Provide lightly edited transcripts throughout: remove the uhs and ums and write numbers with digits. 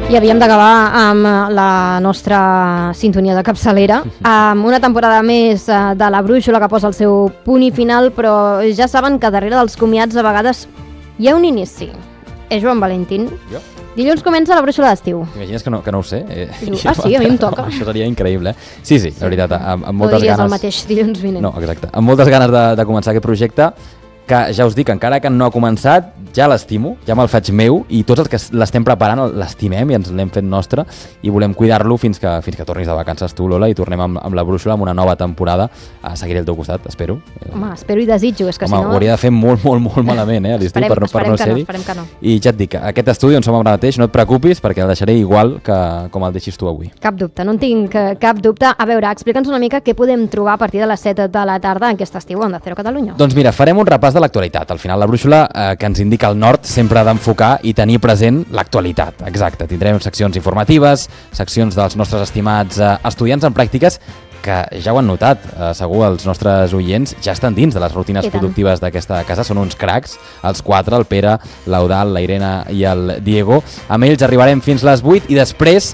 I havíem d'acabar amb la nostra sintonia de capçalera, amb una temporada més de La Brúixola que posa el seu punt i final, però ja saben que darrere dels comiats a vegades hi ha un inici. És Joan Valentín. Jo? Dilluns comença La Brúixola d'estiu. T'imagines que no ho sé? Sí, a mi em toca. Això seria increïble, eh? Sí, la veritat, amb moltes no diries ganes... el mateix dilluns vinent. No, exacte. Amb moltes ganes de començar aquest projecte, que ja us dic, encara que no ha començat, ja l'estimo, ja me'l faig meu, i tots els que l'estem preparant l'estimem i ens l'hem fet nostre, i volem cuidar-lo fins que tornis de vacances tu, Lola, i tornem amb La Brúixola, amb una nova temporada. Seguiré al teu costat, espero. Home, espero i desitjo, és que si no... Home, ho hauria de fer molt malament, a l'estiu, per no ser-hi. Esperem que no. I ja et dic, aquest estudi on som ara mateix, no et preocupis, perquè el deixaré igual que com el deixis tu avui. Cap dubte, no en tinc cap dubte. A veure, explica'ns una mica què podem trobar a partir de les 7 de la tarda en aquest estiu a Onda Cero Catalunya. Doncs mira, farem un repàs de l'actualitat. Al final, La Brúixola, que ens indica el nord, sempre ha d'enfocar i tenir present l'actualitat. Exacte, tindrem seccions informatives, seccions dels nostres estimats estudiants en pràctiques, que ja ho han notat, segur els nostres oients ja estan dins de les rutines productives d'aquesta casa, són uns cracs, els 4, el Pere, l'Eudald, la Irene i el Diego. Amb ells arribarem fins les 8 i després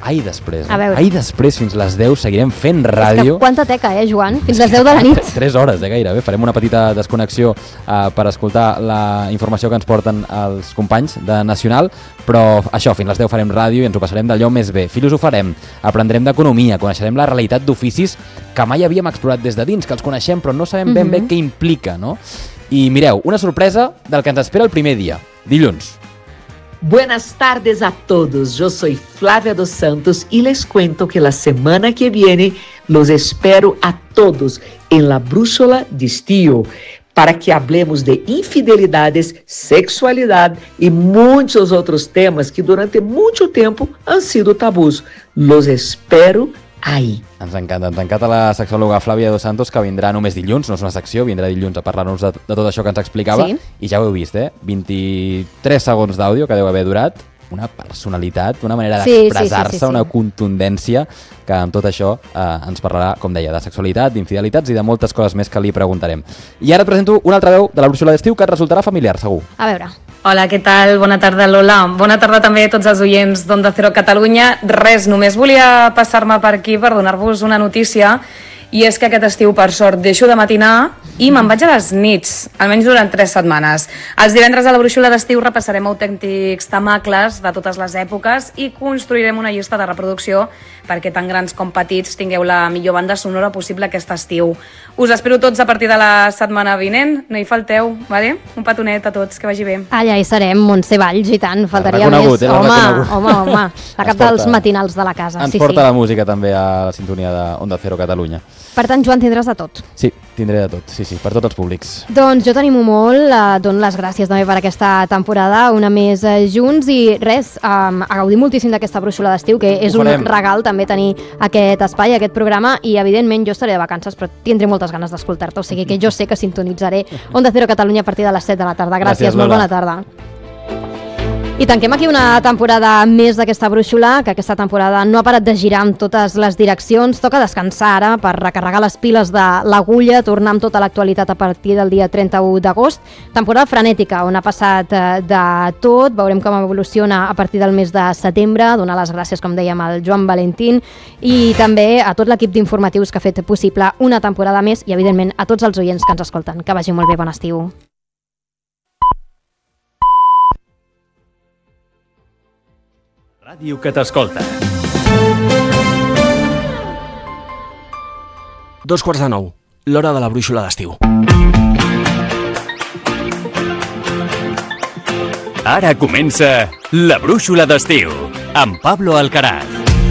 fins les 10 seguirem fent ràdio. És que quanta teca, Joan? Fins les 10 de la nit. 3 hores, gairebé. Farem una petita desconnexió per escoltar la informació que ens porten els companys de Nacional, però això, fins les 10 farem ràdio i ens ho passarem d'allò més bé. Filosofarem, aprendrem d'economia, coneixerem la realitat d'oficis que mai havíem explorat des de dins, que els coneixem però no sabem ben bé què implica, no? I mireu, una sorpresa del que ens espera el primer dia, dilluns. Buenas tardes a todos, yo soy Flávia dos Santos y les cuento que la semana que viene los espero a todos en La Brúixola d'Estiu para que hablemos de infidelidades, sexualidad y muchos otros temas que durante mucho tiempo han sido tabús. Los espero ahí. Ens encanta la sexòloga Flàvia dos Santos, que vindrà només dilluns, no és una secció, vindrà dilluns a parlar-nos de tot això que ens explicava, i ja ho heu vist, 23 segons d'àudio que deu haver durat, una personalitat, una manera d'expressar-se, una contundència, que amb tot això ens parlarà, com deia, de sexualitat, d'infidelitats i de moltes coses més que li preguntarem. I ara et presento una altra veu de La Brúixola d'Estiu que et resultarà familiar, segur. A veure. Hola, què tal? Bona tarda, Lola. Bona tarda també a tots els oients d'Onda Cero Catalunya. Res, només volia passar-me per aquí per donar-vos una notícia, i és que aquest estiu, per sort, deixo de matinar i me'n vaig a les nits, almenys durant 3 setmanes. Els divendres a La Brúixola d'Estiu repassarem autèntics temacles de totes les èpoques i construirem una llista de reproducció perquè tant grans com petits tingueu la millor banda sonora possible aquest estiu. Us espero tots a partir de la setmana vinent, no hi falteu, vale? Un petonet a tots, que vagi bé. Allà hi serem, Montse Valls, i tant, faltaria més. Home, la cap dels matinals de la casa. Ens porta la música també a la sintonia d'Onda Cero Catalunya. Per tant, Joan, tindràs de tot. Sí, tindré de tot, sí, per tots els públics. Doncs jo t'animo molt, dono les gràcies també per aquesta temporada, una més junts, i res, a gaudir moltíssim d'aquesta Brúixola d'Estiu, que és un regal també tenir aquest espai, aquest programa, i evidentment jo estaré de vacances, però tindré moltes ganes d'escoltar-te, o sigui que jo sé que sintonitzaré Onda Cero Catalunya a partir de les 7 de la tarda. Gràcies, molt bona tarda. I tanquem aquí una temporada més d'aquesta Brúixola, que aquesta temporada no ha parat de girar amb totes les direccions. Toca descansar ara per recarregar les piles de l'agulla, tornar amb tota l'actualitat a partir del dia 31 d'agost. Temporada frenètica, on ha passat de tot. Veurem com evoluciona a partir del mes de setembre. Donar les gràcies, com dèiem, al Joan Valentín i també a tot l'equip d'informatius que ha fet possible una temporada més i, evidentment, a tots els oients que ens escolten. Que vagi molt bé, bon estiu. Ràdio que t'escolta. 8:45, l'hora de La Brúixola d'Estiu. Ara comença La Brúixola d'Estiu, amb Pablo Alcaraz.